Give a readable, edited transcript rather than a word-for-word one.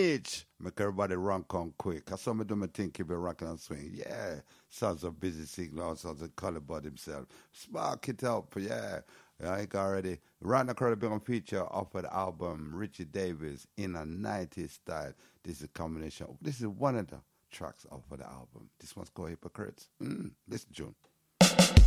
H. Make everybody run on quick. Cause some of them think he be rocking and swing. Yeah. Sounds of busy signal, sounds of color bud himself. Spark it up, yeah. I think already. Right now, currently on feature off of the album Richie Davis in a 90s style. This is a combination. This is one of the tracks off of the album. This one's called Hypocrites. Listen, June.